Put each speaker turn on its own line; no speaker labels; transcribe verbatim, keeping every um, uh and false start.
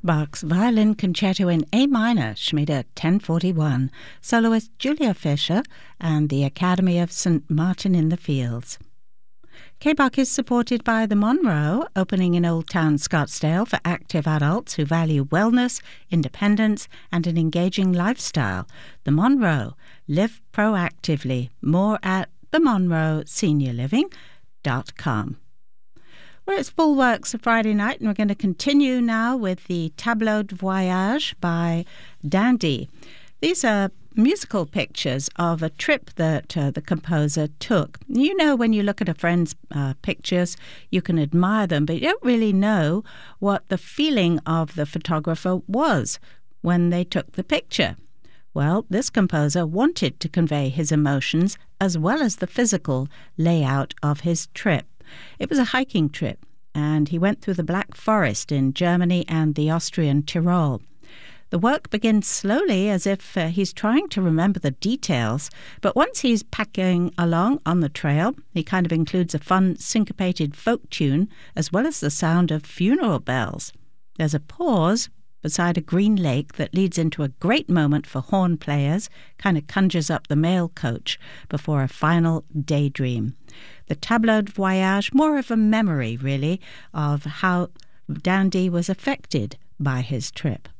Bach's Violin Concerto in A minor, Schmiede ten forty-one, soloist Julia Fischer and the Academy of Saint Martin in the Fields. K-Bach is supported by the Monroe, opening in Old Town Scottsdale for active adults who value wellness, independence, and an engaging lifestyle. The Monroe. Live proactively. More at the monroe senior living dot com. Well, it's Full Works of Friday night, and we're going to continue now with the Tableau de Voyage by Dandy. These are musical pictures of a trip that uh, the composer took. You know, when you look at a friend's uh, pictures, you can admire them, but you don't really know what the feeling of the photographer was when they took the picture. Well, this composer wanted to convey his emotions as well as the physical layout of his trip. It was a hiking trip, and he went through the Black Forest in Germany and the Austrian Tyrol. The work begins slowly, as if uh, he's trying to remember the details, but once he's packing along on the trail, he kind of includes a fun syncopated folk tune as well as the sound of funeral bells. There's a pause beside a green lake that leads into a great moment for horn players, kind of conjures up the mail coach before a final daydream. The Tableau de Voyage, more of a memory, really, of how Dandy was affected by his trip.